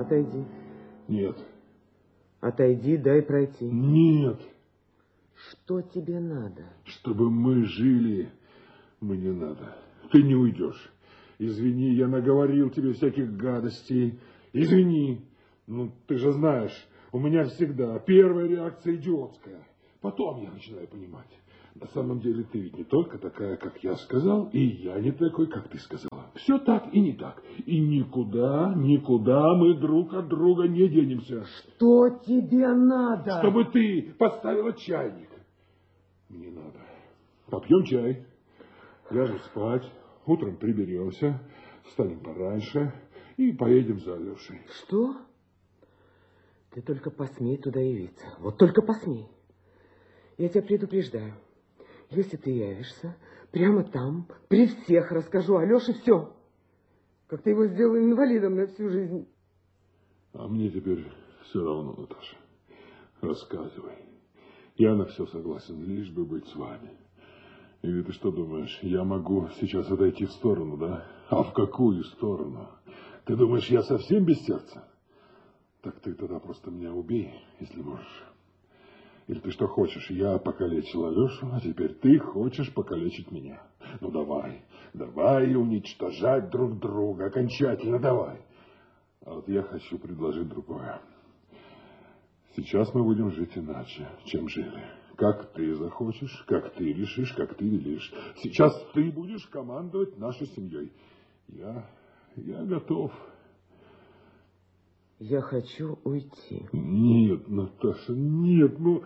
Отойди. Нет. Отойди, дай пройти. Нет. Что тебе надо? Чтобы мы жили, мне надо. Ты не уйдешь. Извини, я наговорил тебе всяких гадостей. Извини. Ну, ты же знаешь, у меня всегда первая реакция идиотская. Потом я начинаю понимать. На самом деле ты ведь не только такая, как я сказал, и я не такой, как ты сказала. Все так и не так. И никуда мы друг от друга не денемся. Что тебе надо? Чтобы ты поставила чайник. Мне надо. Попьем чай, ляжем спать, утром приберемся, встанем пораньше и поедем за Алешей. Что? Ты только посмей туда явиться. Вот только посмей. Я тебя предупреждаю. Если ты явишься, прямо там, при всех расскажу Алёше все. Как ты его сделал инвалидом на всю жизнь. А мне теперь все равно, Наташа. Рассказывай. Я на все согласен, лишь бы быть с вами. Или ты что думаешь, я могу сейчас отойти в сторону, да? А в какую сторону? Ты думаешь, я совсем без сердца? Так ты тогда просто меня убей, если можешь. Или ты что хочешь, я покалечил Алешу, а теперь ты хочешь покалечить меня. Ну давай уничтожать друг друга, окончательно давай. А вот я хочу предложить другое. Сейчас мы будем жить иначе, чем жили. Как ты захочешь, как ты решишь, как ты велишь. Сейчас ты будешь командовать нашей семьей. Я готов. Я хочу уйти. Нет, Наташа, нет, ну...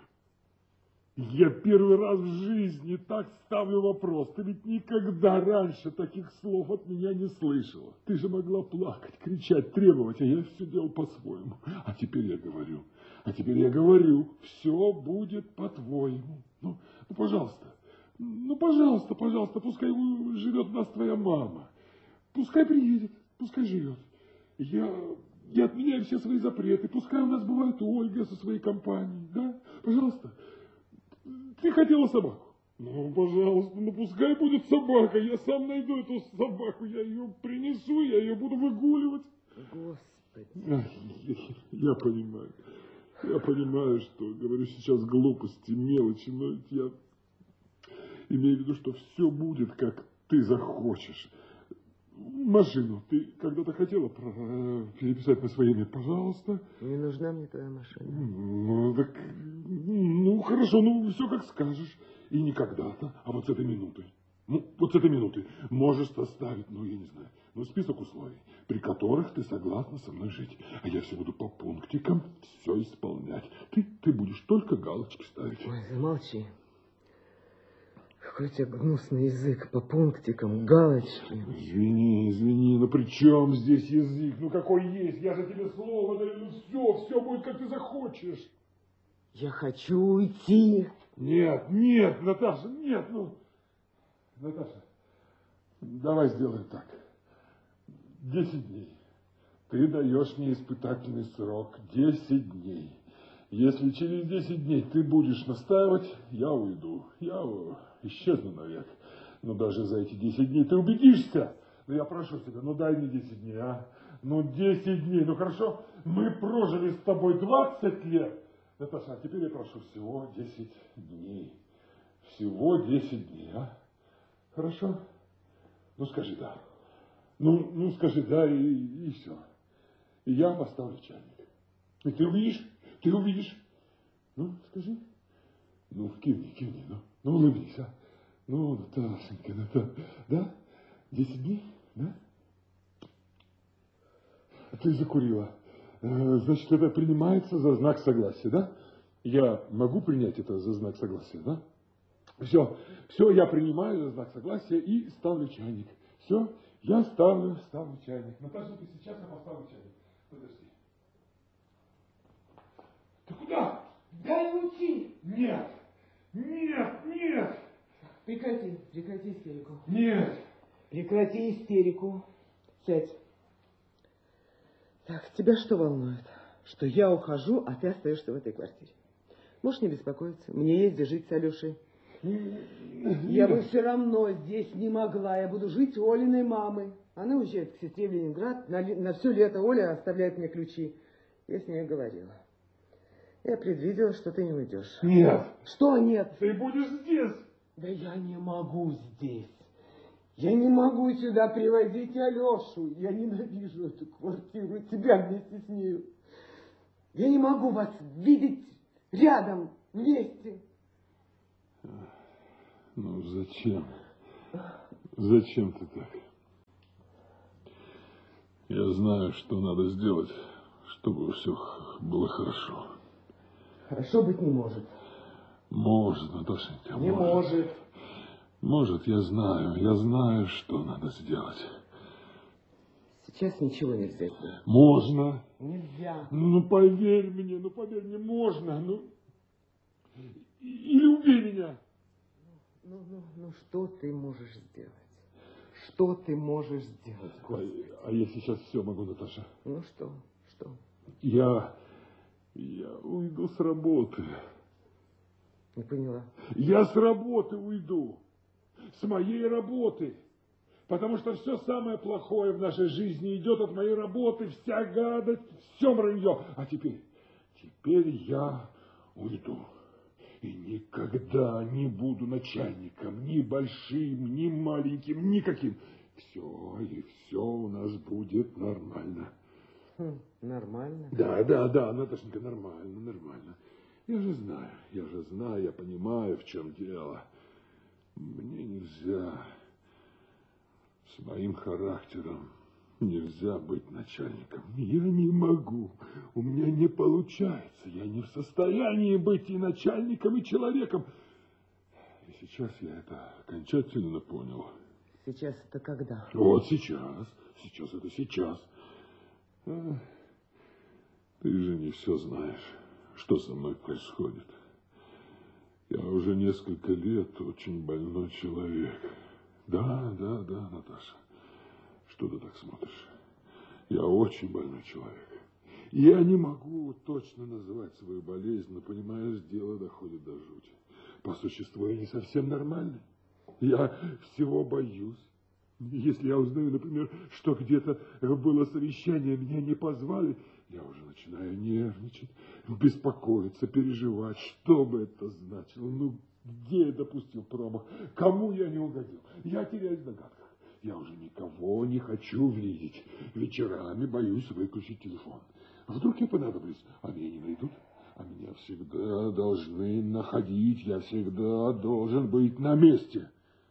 Я первый раз в жизни так ставлю вопрос. Ты ведь никогда раньше таких слов от меня не слышала. Ты же могла плакать, кричать, требовать, а я все делал по-своему. А теперь я говорю, все будет по-твоему. Ну, пожалуйста, пускай живет у нас твоя мама. Пускай приедет, пускай живет. Я отменяю все свои запреты. Пускай у нас бывает Ольга со своей компанией, да? Пожалуйста. Ты хотела собаку? Ну, пожалуйста, ну пускай будет собака. Я сам найду эту собаку. Я ее принесу, я ее буду выгуливать. Господи. Я понимаю, что говорю сейчас глупости, мелочи, но я имею в виду, что все будет, как ты захочешь. Машину ты когда-то хотела переписать на свое имя, пожалуйста. Не нужна мне твоя машина. Ну, хорошо, ну, все как скажешь. И не когда-то, а вот с этой минуты. Ну, вот с этой минуты можешь составить, ну, я не знаю, ну, список условий, при которых ты согласна со мной жить. А я все буду по пунктикам все исполнять. Ты будешь только галочки ставить. Ой, замолчи. Какой у тебя гнусный язык, по пунктикам, галочки. Извини, но при чем здесь язык? Ну какой есть? Я же тебе слово даю, ну все будет, как ты захочешь. Я хочу уйти. Нет, Наташа, нет, ну. Наташа, давай сделаем так. 10 дней. Ты даешь мне испытательный срок. 10 дней. Если через 10 дней ты будешь настаивать, я уйду. Я исчезну навек. Но даже за эти 10 дней ты убедишься. Ну, я прошу тебя, ну дай мне 10 дней, а? Ну, 10 дней, ну хорошо. Мы прожили с тобой 20 лет. Наташа, а теперь я прошу всего 10 дней. Всего 10 дней, а? Хорошо? Ну, скажи да. Ну скажи да, и все. И я поставлю чайник. И ты увидишь. Ну, скажи. Ну, кивни, ну, улыбнись, а. Ну, Наташенька, да? 10 дней, да? Ты закурила. Значит, это принимается за знак согласия, да? Я могу принять это за знак согласия, да? Все, я принимаю за знак согласия и ставлю чайник. Все, я ставлю чайник. Наташа, ты сейчас я поставлю чайник. Подожди. Ты куда? Дай уйти. Нет. Прекрати истерику. Нет. Прекрати истерику. Сядь. Так, тебя что волнует? Что я ухожу, а ты остаешься в этой квартире. Можешь не беспокоиться. Мне есть где жить с Алешей. Я бы все равно здесь не могла. Я буду жить у Олиной мамы. Она уезжает к сестре в Ленинград. На все лето Оля оставляет мне ключи. Я с ней говорила. Я предвидела, что ты не уйдешь. Нет. Что нет? Ты будешь здесь. Да я не могу здесь. Я не могу сюда привозить Алешу. Я ненавижу эту квартиру, тебя вместе с нею. Я не могу вас видеть рядом, вместе. Ну, зачем? Зачем ты так? Я знаю, что надо сделать, чтобы все было хорошо. Хорошо быть не может. Может, Наташенька, не может. Может, я знаю, что надо сделать. Сейчас ничего нельзя сделать. Можно. Нельзя. Ну, поверь мне, можно. Или убей меня. Ну, что ты можешь сделать? Что ты можешь сделать, Господи? А я сейчас все могу, Наташа. Ну, что? Я уйду с работы. Не поняла. Я с работы уйду. С моей работы. Потому что все самое плохое в нашей жизни идет от моей работы. Вся гадость, все вранье. А теперь я уйду. И никогда не буду начальником. Ни большим, ни маленьким, никаким. Все у нас будет нормально. Нормально? Да, Наташенька, нормально. Я же знаю, я понимаю, в чем дело. Мне нельзя, с моим характером, нельзя быть начальником. Я не могу, у меня не получается. Я не в состоянии быть и начальником, и человеком. И сейчас я это окончательно понял. Сейчас это когда? Вот сейчас. Ты же не все знаешь, что со мной происходит. Я уже несколько лет очень больной человек. Да, Наташа. Что ты так смотришь? Я очень больной человек. Я не могу точно назвать свою болезнь, но, понимаешь, дело доходит до жути. По существу я не совсем нормальный. Я всего боюсь. Если я узнаю, например, что где-то было совещание, меня не позвали, я уже начинаю нервничать, беспокоиться, переживать. Что бы это значило? Ну, где я допустил промах? Кому я не угодил? Я теряюсь в догадках. Я уже никого не хочу видеть. Вечерами боюсь выключить телефон. Вдруг я понадоблюсь, а меня не найдут? А меня всегда должны находить, я всегда должен быть на месте.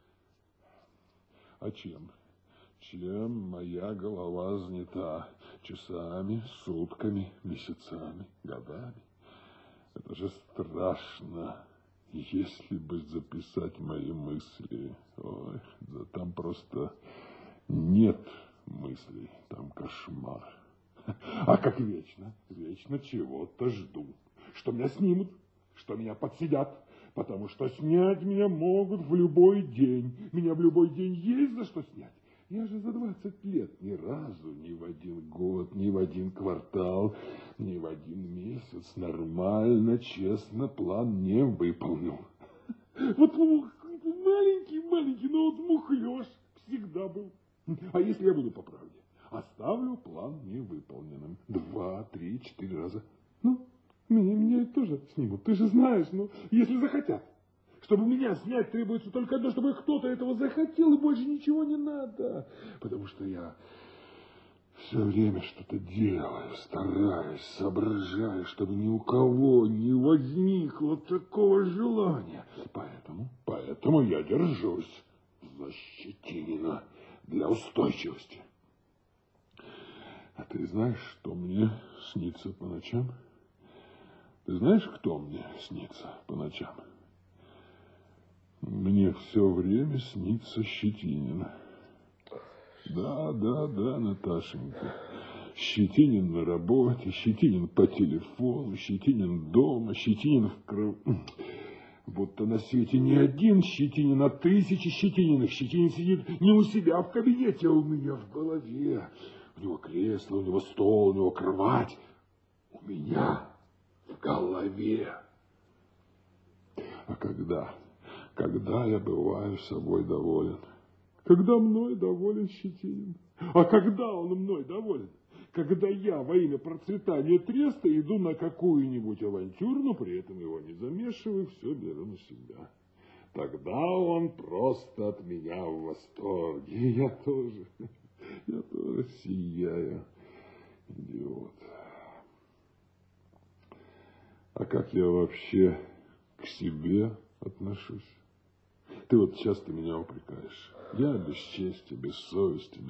А чем? Чем моя голова занята часами, сутками, месяцами, годами? Это же страшно. Если бы записать мои мысли, ой, да там просто нет мыслей, там кошмар. А как вечно чего-то жду, что меня снимут, что меня подсидят, потому что снять меня могут в любой день. Меня в любой день есть за что снять. Я же за 20 лет ни разу, ни в один год, ни в один квартал, ни в один месяц нормально, честно план не выполнил. Вот маленький, но вот мухлёж всегда был. А если я буду по правде? Оставлю план невыполненным 2, 3, 4 раза. Ну, меня тоже снимут. Ты же знаешь, ну, если захотят. Чтобы меня снять, требуется только одно, чтобы кто-то этого захотел, и больше ничего не надо. Потому что я все время что-то делаю, стараюсь, соображаю, чтобы ни у кого не возникло такого желания. Поэтому я держусь за Щетинина для устойчивости. А ты знаешь, что мне снится по ночам? Ты знаешь, кто мне снится по ночам? Мне все время снится Щетинин. Да, Наташенька. Щетинин на работе, Щетинин по телефону, Щетинин дома, Щетинин в кровь. Будто на свете не один Щетинин, а тысячи Щетининых. Щетинин сидит не у себя в кабинете, а у меня в голове. У него кресло, у него стол, у него кровать. У меня в голове. А когда я бываю собой доволен? Когда мной доволен Щетинин? А когда он мной доволен? Когда я во имя процветания треста иду на какую-нибудь авантюру, но при этом его не замешиваю, все беру на себя. Тогда он просто от меня в восторге. Я тоже сияю. Идиот. А как я вообще к себе отношусь? Ты вот часто меня упрекаешь. Я без чести, без совести,